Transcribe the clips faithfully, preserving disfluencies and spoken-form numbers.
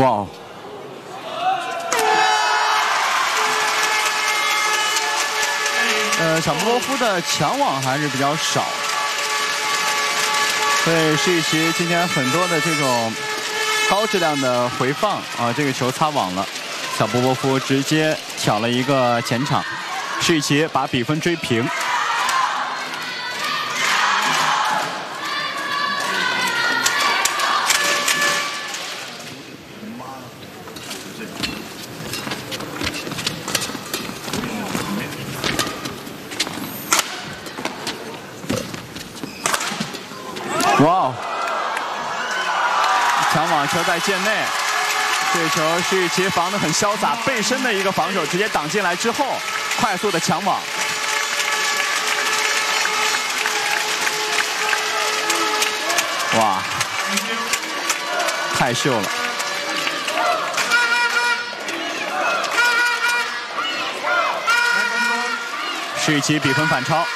哇哦！呃，小波波夫的抢网还是比较少，所以施雨琦今天很多的这种高质量的回放啊，这个球擦网了，小波波夫直接挑了一个前场，施雨琦把比分追平。 哇哦！抢网球在界内，这球施雨琦防得很潇洒，背身的一个防守直接挡进来之后，快速的抢网。哇，太秀了！施雨琦比分反超。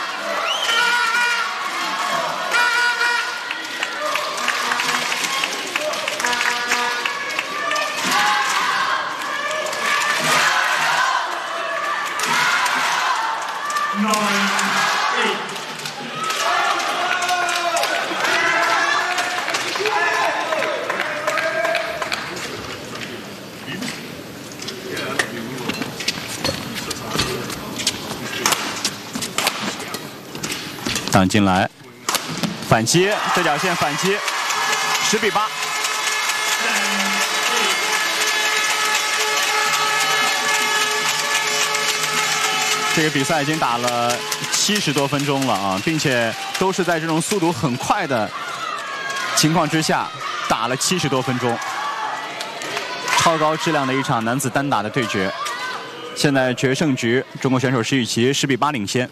挡进来，反击，对角线反击，十比八。这个比赛已经打了七十多分钟了啊，并且都是在这种速度很快的情况之下打了七十多分钟，超高质量的一场男子单打的对决。现在决胜局，中国选手施雨琦十比八领先。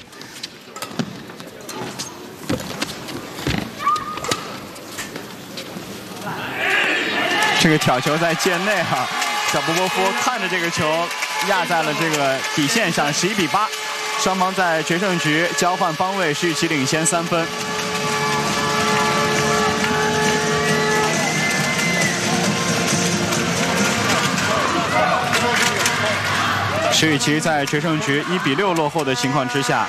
这个挑球在界内哈、啊，小波波夫看着这个球压在了这个底线上，十一比八，双方在决胜局交换方位，施雨琦领先三分。施雨琦在决胜局一比六落后的情况之下，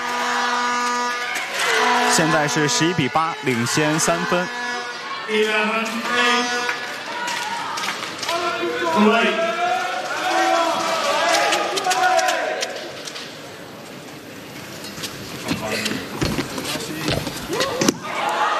现在是十一比八领先三分。 Right.